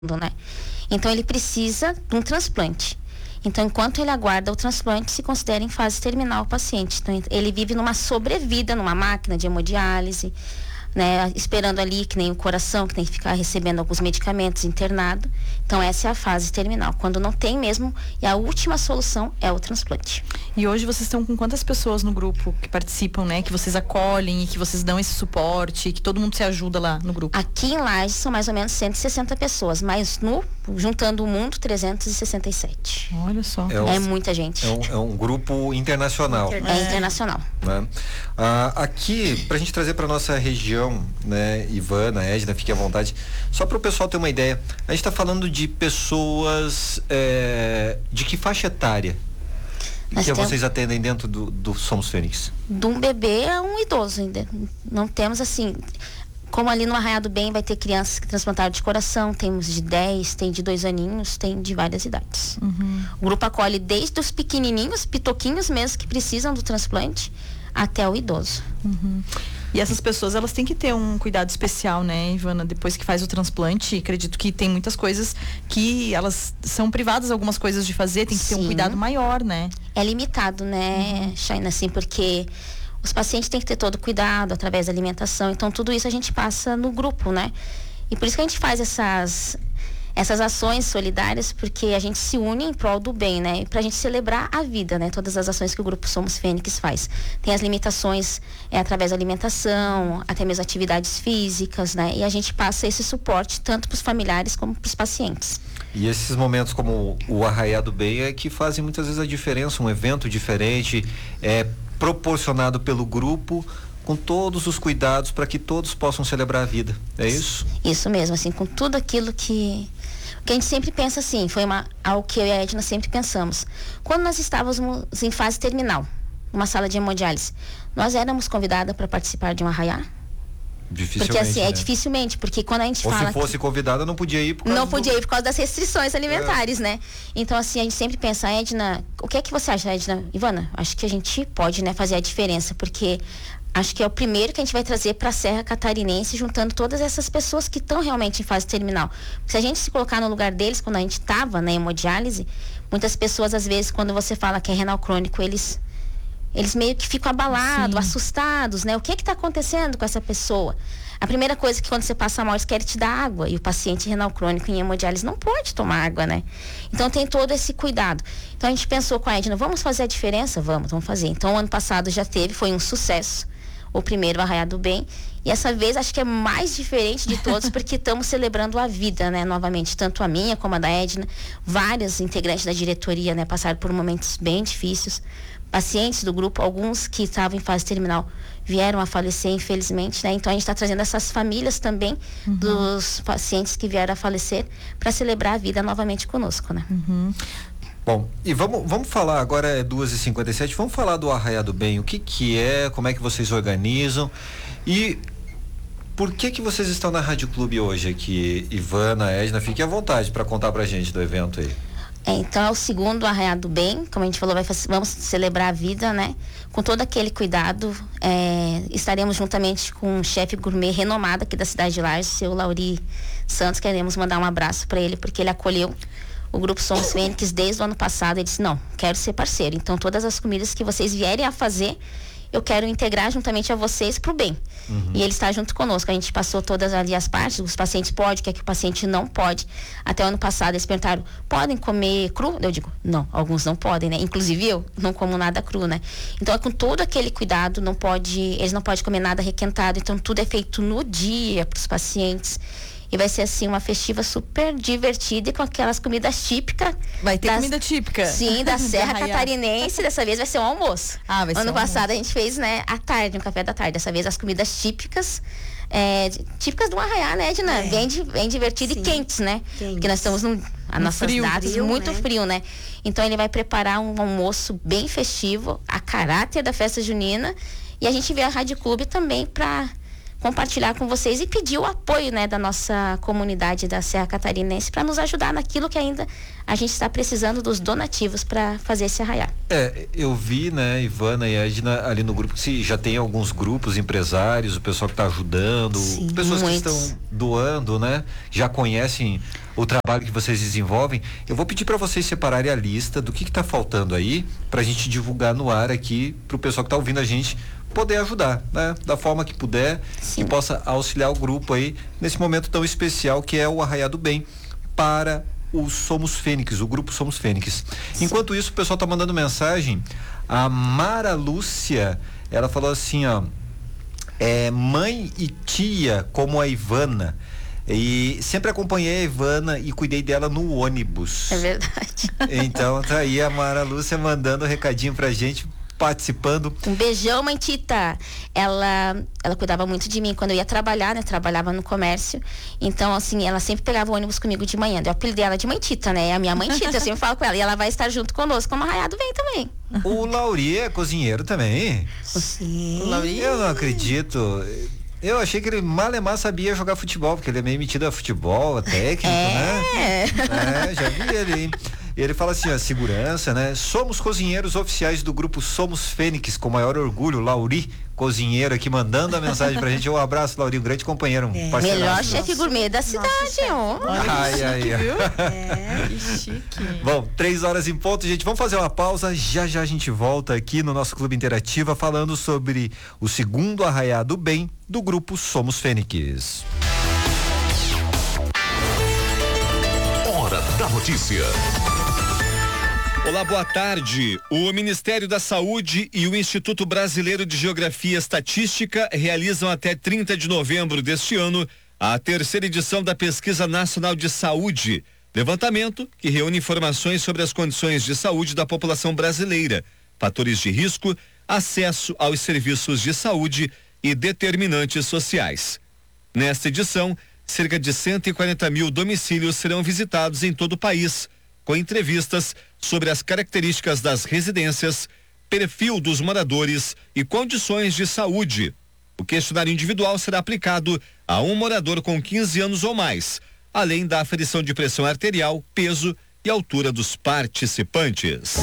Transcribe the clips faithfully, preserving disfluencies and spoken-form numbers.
né? Então ele precisa de um transplante. Então, enquanto ele aguarda o transplante, se considera em fase terminal o paciente. Então, ele vive numa sobrevida, numa máquina de hemodiálise, né? Esperando ali, que nem o coração, que tem que ficar recebendo alguns medicamentos, internado. Então, essa é a fase terminal, quando não tem mesmo, e a última solução é o transplante. E hoje vocês estão com quantas pessoas no grupo que participam, né? Que vocês acolhem e que vocês dão esse suporte, que todo mundo se ajuda lá no grupo? Aqui em Lages são mais ou menos cento e sessenta pessoas, mas no, juntando o mundo, trezentos e sessenta e sete. Olha só. É, um, é muita gente. É um, é um grupo internacional. É, é internacional. Né? Ah, aqui, pra gente trazer pra nossa região, né, Ivana, Edna, fique à vontade, só para o pessoal ter uma ideia, a gente está falando de pessoas é, de que faixa etária Nós que temos, vocês atendem dentro do, do Somos Fênix? De um bebê a um idoso ainda. Não temos assim, como ali no Arraial do Bem vai ter crianças que transplantaram de coração, temos de dez, tem de dois aninhos, tem de várias idades. Uhum. O grupo acolhe desde os pequenininhos, pitoquinhos mesmo, que precisam do transplante, até o idoso. Uhum. E essas pessoas, elas têm que ter um cuidado especial, né, Ivana? Depois que faz o transplante, acredito que tem muitas coisas que elas são privadas, algumas coisas de fazer, tem que Sim. ter um cuidado maior, né? É limitado, né, uhum. Shaina, assim, porque os pacientes têm que ter todo cuidado através da alimentação, então tudo isso a gente passa no grupo, né? E por isso que a gente faz essas... essas ações solidárias, porque a gente se une em prol do bem, né? Pra gente celebrar a vida, né? Todas as ações que o Grupo Somos Fênix faz. Tem as limitações é, através da alimentação, até mesmo atividades físicas, né? E a gente passa esse suporte tanto pros familiares como pros pacientes. E esses momentos como o Arraial do Bem é que fazem muitas vezes a diferença, um evento diferente, é proporcionado pelo grupo, com todos os cuidados para que todos possam celebrar a vida, é isso? Isso mesmo, assim, com tudo aquilo que que a gente sempre pensa assim, foi uma, algo que eu e a Edna sempre pensamos. Quando nós estávamos em fase terminal, numa sala de hemodiálise, nós éramos convidadas para participar de um arraiá? Dificilmente, porque assim, né? é dificilmente, porque quando a gente Ou fala... se fosse que, convidada, não podia ir por causa Não do... podia ir por causa das restrições alimentares, é. né? Então, assim, a gente sempre pensa, Edna, o que é que você acha, Edna? Ivana, acho que a gente pode, né, fazer a diferença, porque... acho que é o primeiro que a gente vai trazer para a Serra Catarinense, juntando todas essas pessoas que estão realmente em fase terminal. Se a gente se colocar no lugar deles, quando a gente estava na hemodiálise, muitas pessoas, às vezes, quando você fala que é renal crônico, eles, eles meio que ficam abalados, Sim. assustados, né? O que que está acontecendo com essa pessoa? A primeira coisa que quando você passa mal, eles querem te dar água. E o paciente renal crônico em hemodiálise não pode tomar água, né? Então tem todo esse cuidado. Então a gente pensou com a Edna, vamos fazer a diferença? Vamos, vamos fazer. Então o ano passado já teve, foi um sucesso. O primeiro Arraial do Bem, e essa vez acho que é mais diferente de todos, porque estamos celebrando a vida, né, novamente, tanto a minha como a da Edna, vários integrantes da diretoria, né, passaram por momentos bem difíceis, pacientes do grupo, alguns que estavam em fase terminal vieram a falecer, infelizmente, né, então a gente está trazendo essas famílias também uhum. dos pacientes que vieram a falecer para celebrar a vida novamente conosco, né. Uhum. Bom, e vamos, vamos falar, agora é duas e cinquenta e sete, vamos falar do Arraial do Bem, o que que é, como é que vocês organizam e por que que vocês estão na Rádio Clube hoje aqui, Ivana, Edna, fique à vontade para contar pra gente do evento aí. É, então é o segundo Arraial do Bem, como a gente falou, vai, vamos celebrar a vida, né? Com todo aquele cuidado, é, estaremos juntamente com um chefe gourmet renomado aqui da cidade de Lages, seu Lauri Santos, queremos mandar um abraço para ele, porque ele acolheu o Grupo Somos Fênix desde o ano passado. Ele disse, não, quero ser parceiro, então todas as comidas que vocês vierem a fazer, eu quero integrar juntamente a vocês pro bem. Uhum. E ele está junto conosco, a gente passou todas ali as partes, os pacientes podem, o que é que o paciente não pode. Até o ano passado eles perguntaram, podem comer cru? Eu digo, não, alguns não podem, né? Inclusive eu não como nada cru, né? Então é com todo aquele cuidado, não pode, eles não podem comer nada requentado, então tudo é feito no dia pros pacientes. E vai ser assim uma festiva super divertida e com aquelas comidas típicas. Vai ter das, comida típica. Sim, da Serra Catarinense. Dessa vez vai ser um almoço. Ah, vai ser Ano um passado almoço. A gente fez, né, à tarde, um café da tarde. Dessa vez as comidas típicas, é, típicas do Arraiá, né, Edna? É. Bem, bem divertido Sim. e quentes, né? Quentes. Porque nós estamos no, a no nossas frio, datas frio, muito né? frio, né? Então ele vai preparar um almoço bem festivo, a caráter da festa junina. E a gente vê a Rádio Clube também para compartilhar com vocês e pedir o apoio, né, da nossa comunidade da Serra Catarinense para nos ajudar naquilo que ainda a gente está precisando dos donativos para fazer esse arraiar. É, eu vi, né, Ivana e Edna ali no grupo, que se já tem alguns grupos empresários, o pessoal que está ajudando, Sim, pessoas muitos. que estão doando, né, já conhecem o trabalho que vocês desenvolvem. Eu vou pedir para vocês separarem a lista do que está faltando aí, para a gente divulgar no ar aqui, para o pessoal que está ouvindo a gente poder ajudar, né, da forma que puder. Sim. Que possa auxiliar o grupo aí nesse momento tão especial que é o Arraiá do Bem para o Somos Fênix, o grupo Somos Fênix. Sim. Enquanto isso, o pessoal tá mandando mensagem. A Mara Lúcia, ela falou assim, ó, é mãe e tia como a Ivana, e sempre acompanhei a Ivana e cuidei dela no ônibus. É verdade. Então tá aí a Mara Lúcia mandando um recadinho pra gente, participando. Um beijão, mãe Tita. Ela, ela cuidava muito de mim quando eu ia trabalhar, né? Trabalhava no comércio. Então, assim, ela sempre pegava o ônibus comigo de manhã. Eu apelidei ela de mãe Tita, né? É a minha mãe Tita, eu sempre falo com ela. E ela vai estar junto conosco como Arraiado Vem também. O Lauri é cozinheiro também? Sim. O Lauri? Eu não acredito. Eu achei que ele malemar sabia jogar futebol, porque ele é meio metido a futebol, a técnico, é. né? É, já vi ele, hein? Ele fala assim, ó, segurança, né? Somos cozinheiros oficiais do grupo Somos Fênix, com maior orgulho, Lauri, cozinheiro aqui, mandando a mensagem pra gente. Um abraço, Lauri, um grande companheiro. Um é. Melhor chefe gourmet da cidade, ó. Ai, ai, ai. É, que chique. Bom, três horas em ponto, gente, vamos fazer uma pausa, já já a gente volta aqui no nosso Clube Interativa falando sobre o segundo Arraiá do Bem do grupo Somos Fênix. Hora da notícia. Olá, boa tarde. O Ministério da Saúde e o Instituto Brasileiro de Geografia e Estatística realizam até trinta de novembro deste ano a terceira edição da Pesquisa Nacional de Saúde, levantamento que reúne informações sobre as condições de saúde da população brasileira, fatores de risco, acesso aos serviços de saúde e determinantes sociais. Nesta edição, cerca de cento e quarenta mil domicílios serão visitados em todo o país, com entrevistas sobre as características das residências, perfil dos moradores e condições de saúde. O questionário individual será aplicado a um morador com quinze anos ou mais, além da aferição de pressão arterial, peso e altura dos participantes.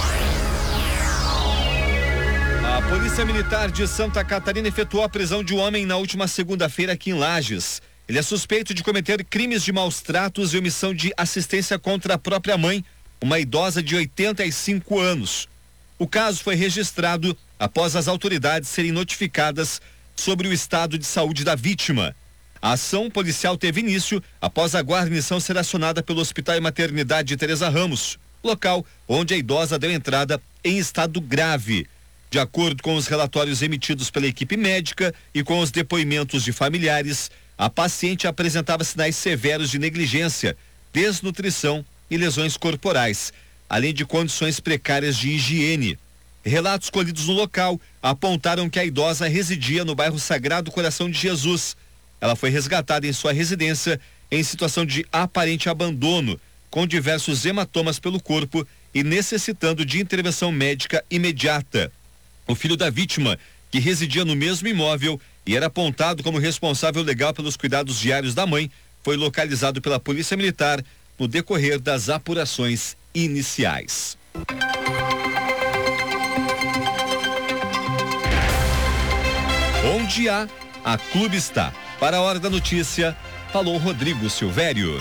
A Polícia Militar de Santa Catarina efetuou a prisão de um homem na última segunda-feira aqui em Lages. Ele é suspeito de cometer crimes de maus tratos e omissão de assistência contra a própria mãe, uma idosa de oitenta e cinco anos. O caso foi registrado após as autoridades serem notificadas sobre o estado de saúde da vítima. A ação policial teve início após a guarnição ser acionada pelo Hospital e Maternidade de Teresa Ramos, local onde a idosa deu entrada em estado grave. De acordo com os relatórios emitidos pela equipe médica e com os depoimentos de familiares, a paciente apresentava sinais severos de negligência, desnutrição e lesões corporais, além de condições precárias de higiene. Relatos colhidos no local apontaram que a idosa residia no bairro Sagrado Coração de Jesus. Ela foi resgatada em sua residência em situação de aparente abandono, com diversos hematomas pelo corpo e necessitando de intervenção médica imediata. O filho da vítima, que residia no mesmo imóvel e era apontado como responsável legal pelos cuidados diários da mãe, foi localizado pela Polícia Militar no decorrer das apurações iniciais. Onde há, a Clube está. Para a Hora da Notícia, falou Rodrigo Silvério.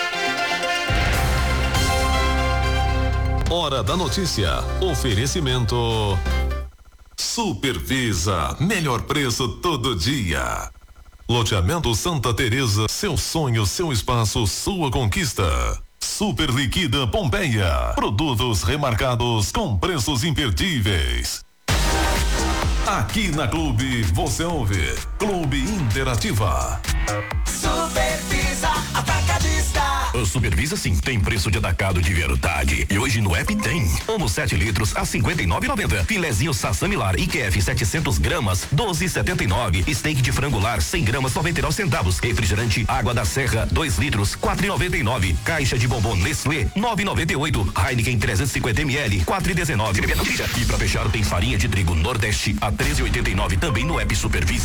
Hora da Notícia. Oferecimento Supervisa, melhor preço todo dia. Loteamento Santa Teresa, seu sonho, seu espaço, sua conquista. Super Liquida Pompeia, produtos remarcados com preços imperdíveis. Aqui na Clube você ouve Clube Interativa. Supervisa Atacadista. O Supervisa sim tem preço de atacado de verdade. E hoje no app tem. Omo sete litros a cinquenta e nove e noventa. Filezinho Sassamilar I Q F setecentos gramas doze e setenta e nove. Steak de frangular cem gramas noventa e nove centavos. Refrigerante Água da Serra dois litros quatro e noventa e nove. Caixa de bombom Nestlé nove e noventa e oito. Heineken trezentos e cinquenta mililitros quatro e dezenove. E pra fechar tem farinha de trigo Nordeste a treze e oitenta e nove também no app Supervisa.